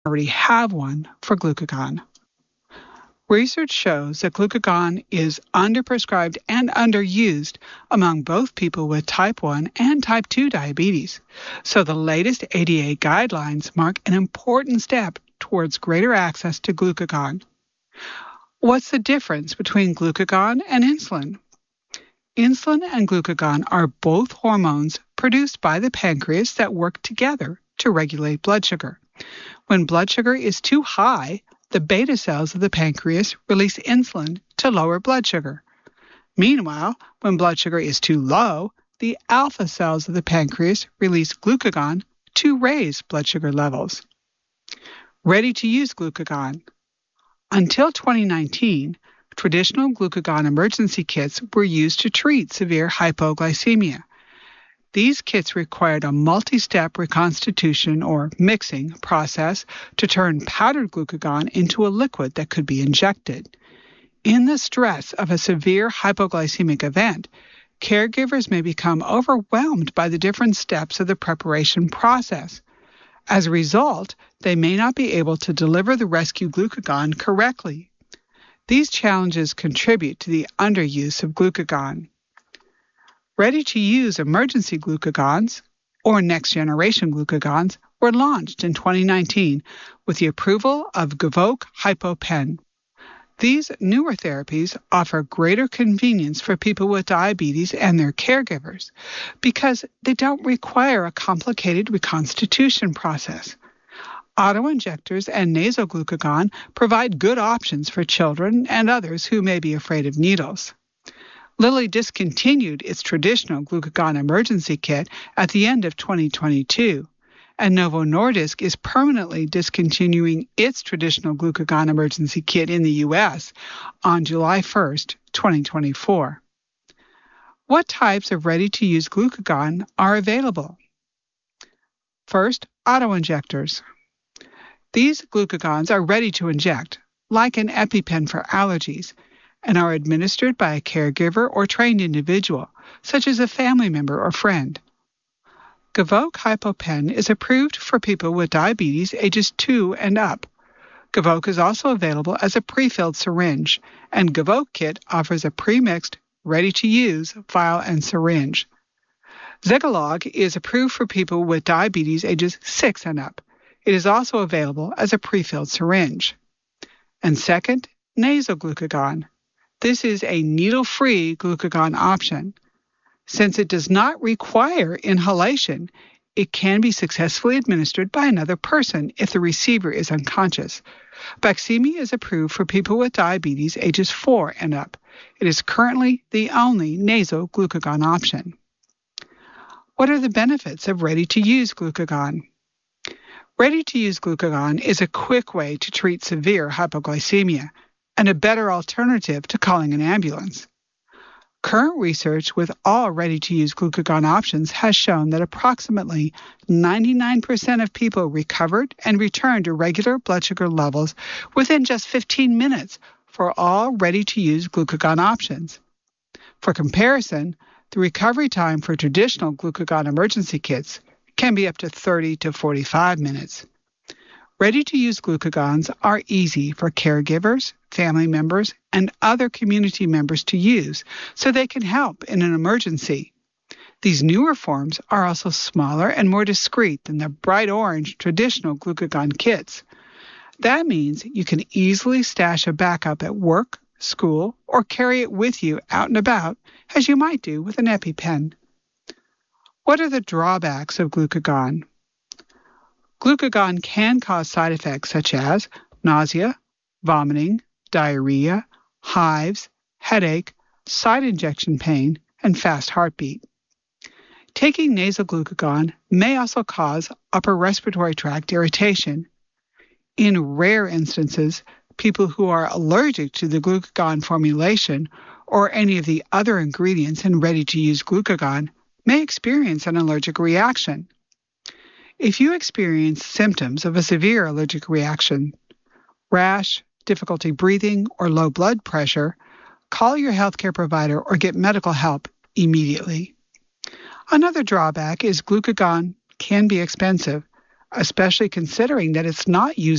already have one for glucagon. Research shows that glucagon is underprescribed and underused among both people with type 1 and type 2 diabetes. So the latest ADA guidelines mark an important step towards greater access to glucagon. What's the difference between glucagon and insulin? Insulin and glucagon are both hormones produced by the pancreas that work together to regulate blood sugar. When blood sugar is too high, the beta cells of the pancreas release insulin to lower blood sugar. Meanwhile, when blood sugar is too low, the alpha cells of the pancreas release glucagon to raise blood sugar levels. Ready-to-use glucagon. Until 2019, traditional glucagon emergency kits were used to treat severe hypoglycemia. These kits required a multi-step reconstitution or mixing process to turn powdered glucagon into a liquid that could be injected. In the stress of a severe hypoglycemic event, caregivers may become overwhelmed by the different steps of the preparation process. As a result, they may not be able to deliver the rescue glucagon correctly. These challenges contribute to the underuse of glucagon. Ready-to-use emergency glucagons, or next-generation glucagons, were launched in 2019 with the approval of Gvoke HypoPen. These newer therapies offer greater convenience for people with diabetes and their caregivers because they don't require a complicated reconstitution process. Autoinjectors and nasal glucagon provide good options for children and others who may be afraid of needles. Lilly discontinued its traditional glucagon emergency kit at the end of 2022, and Novo Nordisk is permanently discontinuing its traditional glucagon emergency kit in the U.S. on July 1, 2024. What types of ready-to-use glucagon are available? First, autoinjectors. These glucagons are ready to inject, like an EpiPen for allergies, and are administered by a caregiver or trained individual, such as a family member or friend. Gvoke HypoPen is approved for people with diabetes ages 2 and up. Gvoke is also available as a pre-filled syringe, and Gvoke Kit offers a pre-mixed, ready-to-use vial and syringe. Zegalogue is approved for people with diabetes ages 6 and up. It is also available as a pre-filled syringe. And second, nasal glucagon. This is a needle-free glucagon option. Since it does not require inhalation, it can be successfully administered by another person if the receiver is unconscious. Baqsimi is approved for people with diabetes ages 4 and up. It is currently the only nasal glucagon option. What are the benefits of ready-to-use glucagon? Ready-to-use glucagon is a quick way to treat severe hypoglycemia and a better alternative to calling an ambulance. Current research with all ready-to-use glucagon options has shown that approximately 99% of people recovered and returned to regular blood sugar levels within just 15 minutes for all ready-to-use glucagon options. For comparison, the recovery time for traditional glucagon emergency kits can be up to 30 to 45 minutes. Ready-to-use glucagons are easy for caregivers, family members, and other community members to use so they can help in an emergency. These newer forms are also smaller and more discreet than the bright orange traditional glucagon kits. That means you can easily stash a backup at work, school, or carry it with you out and about as you might do with an EpiPen. What are the drawbacks of glucagon? Glucagon can cause side effects such as nausea, vomiting, diarrhea, hives, headache, side injection pain, and fast heartbeat. Taking nasal glucagon may also cause upper respiratory tract irritation. In rare instances, people who are allergic to the glucagon formulation or any of the other ingredients in ready-to-use glucagon may experience an allergic reaction. If you experience symptoms of a severe allergic reaction, rash, difficulty breathing, or low blood pressure, call your healthcare provider or get medical help immediately. Another drawback is glucagon can be expensive, especially considering that it's not used